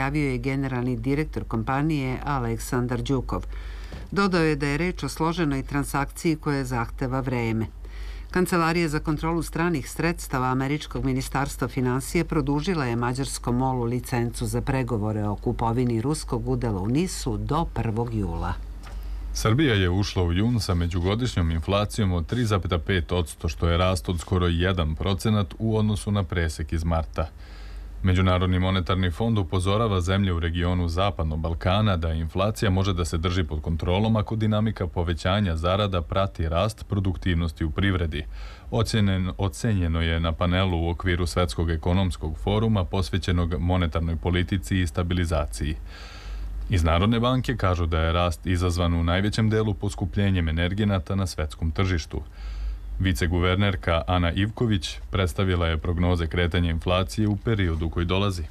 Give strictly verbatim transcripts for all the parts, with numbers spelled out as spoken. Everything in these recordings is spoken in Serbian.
izjavio je generalni direktor kompanije Aleksandar Đukov. Dodao je da je reč o složenoj transakciji koja zahteva vreme. Kancelarija za kontrolu stranih sredstava Američkog ministarstva finansije produžila je mađarskom molu licencu za pregovore o kupovini ruskog udela u Nisu do prvog jula. Srbija je ušla u jun sa međugodišnjom inflacijom od tri zarez pet posto, što je rast od skoro jedan procenat u odnosu na presek iz marta. Međunarodni monetarni fond upozorava zemlje u regionu Zapadnog Balkana da inflacija može da se drži pod kontrolom ako dinamika povećanja zarada prati rast produktivnosti u privredi. Ocenjeno je na panelu u okviru Svetskog ekonomskog foruma posvećenog monetarnoj politici i stabilizaciji. Iz Narodne banke kažu da je rast izazvan u najvećem delu poskupljenjem energenata na svetskom tržištu. Viceguvernerka Ana Ivković predstavila je prognoze kretanja inflacije u periodu koji dolazi.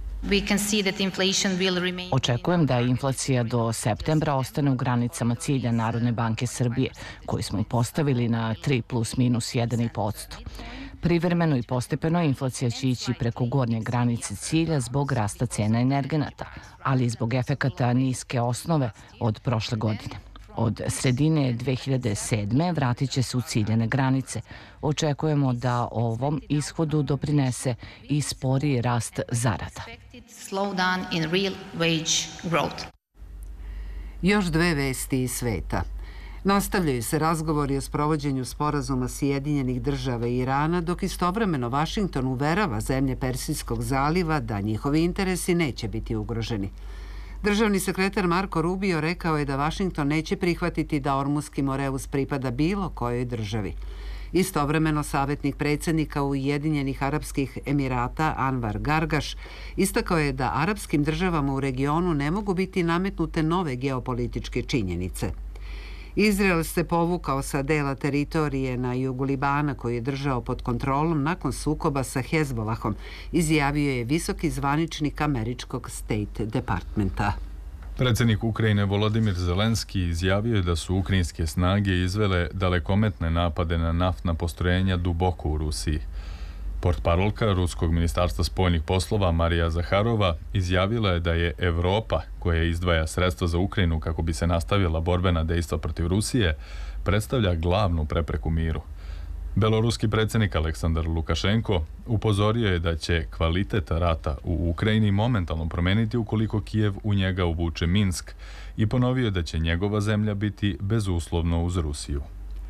Očekujem da inflacija do septembra ostane u granicama cilja Narodne banke Srbije, koji smo postavili na tri plus minus jedan zarez pet posto. Privremeno i postepeno inflacija će ići preko gornje granice cilja zbog rasta cena energenata, ali i zbog efekata niske osnove od prošle godine. Od sredine dve hiljade sedme vratit će se u ciljane granice. Očekujemo da ovom ishodu doprinese i sporiji rast zarada. Još dve vesti iz sveta. Nastavljaju se razgovori o sprovođenju sporazuma Sjedinjenih država i Irana, dok istovremeno Vašington uverava zemlje Persijskog zaliva da njihovi interesi neće biti ugroženi. Državni sekretar Marko Rubio rekao je da Vašington neće prihvatiti da Ormuski Moreus pripada bilo kojoj državi. Istovremeno, savjetnik predsjednika Ujedinjenih Arapskih Emirata Anvar Gargaš istakao je da arapskim državama u regionu ne mogu biti nametnute nove geopolitičke činjenice. Izrael se povukao sa dela teritorije na jugu Libana koji je držao pod kontrolom nakon sukoba sa Hezbolahom, izjavio je visoki zvaničnik američkog State Departmenta. Predsjednik Ukrajine Volodimir Zelenski izjavio je da su ukrajinske snage izvele dalekometne napade na naftna postrojenja duboko u Rusiji. Portparolka Ruskog ministarstva spoljnih poslova Marija Zaharova izjavila je da je Evropa, koja izdvaja sredstva za Ukrajinu kako bi se nastavila borbena dejstva protiv Rusije, predstavlja glavnu prepreku miru. Beloruski predsjednik Aleksandar Lukašenko upozorio je da će kvalitet rata u Ukrajini momentalno promeniti ukoliko Kijev u njega uvuče Minsk i ponovio je da će njegova zemlja biti bezuslovno uz Rusiju.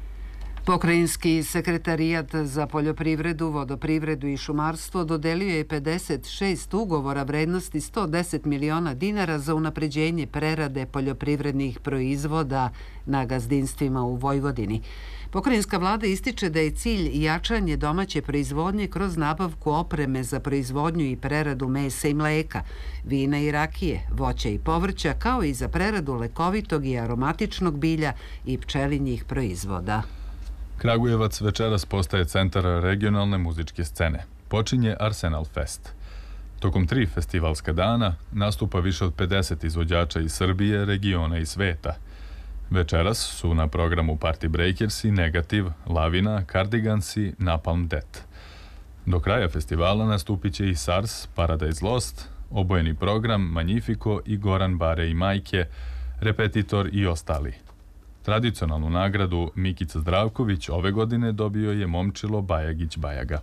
Pokrajinski sekretarijat za poljoprivredu, vodoprivredu i šumarstvo dodelio je pedeset šest ugovora vrednosti sto deset miliona dinara za unapređenje prerade poljoprivrednih proizvoda na gazdinstvima u Vojvodini. Pokrajinska vlada ističe da je cilj jačanje domaće proizvodnje kroz nabavku opreme za proizvodnju i preradu mesa i mleka, vina i rakije, voća i povrća, kao i za preradu lekovitog i aromatičnog bilja i pčelinjih proizvoda. Kragujevac večeras postaje centar regionalne muzičke scene. Počinje Arsenal Fest. Tokom tri festivalska dana nastupa više od pedeset izvođača iz Srbije, regiona i sveta. Večeras su na programu Party Breakersi, Negativ, Lavina, Cardigansi, Napalm Death. Do kraja festivala nastupit će i Sars, Paradise Lost, obojeni program Magnifico i Goran Bare i Majke, Repetitor i ostali. Tradicionalnu nagradu Mikica Zdravković ove godine dobio je Momčilo Bajagić Bajaga.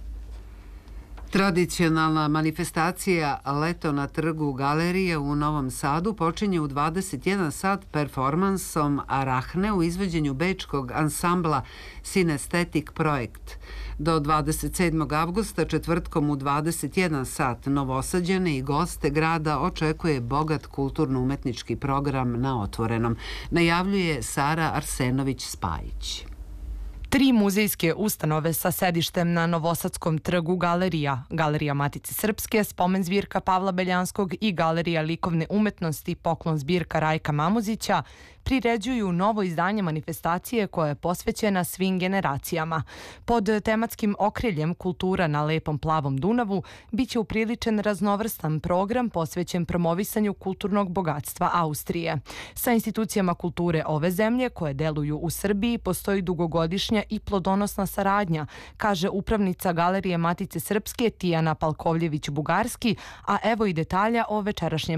Tradicionalna manifestacija Leto na trgu Galerije u Novom Sadu počinje u dvadeset jedan sat performansom Arahne u izvođenju bečkog ansambla Synestetic Projekt. Do dvadeset sedmog avgusta četvrtkom u dvadeset jedan sat Novosađane i goste grada očekuje bogat kulturno-umetnički program na otvorenom, najavljuje Sara Arsenović-Spajić. Tri muzejske ustanove sa sedištem na Novosadskom trgu Galerija, Galerija Matice Srpske, Spomen zbirka Pavla Beljanskog i Galerija likovne umetnosti Poklon zbirka Rajka Mamuzića priređuju novo izdanje manifestacije koja je posvećena svim generacijama. Pod tematskim okriljem Kultura na lepom plavom Dunavu biće upriličen raznovrstan program posvećen promovisanju kulturnog bogatstva Austrije. Sa institucijama kulture ove zemlje koje deluju u Srbiji postoji dugogodišnja i plodonosna saradnja, kaže upravnica Galerije Matice Srpske Tijana Palkovljević-Bugarski, a evo i detalja o večerašnjem